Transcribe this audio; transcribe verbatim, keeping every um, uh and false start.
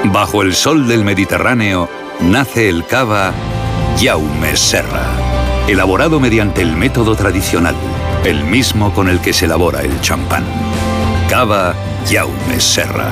Bajo el sol del Mediterráneo nace el cava Jaume Serra, elaborado mediante el método tradicional, el mismo con el que se elabora el champán. Cava Jaume Serra.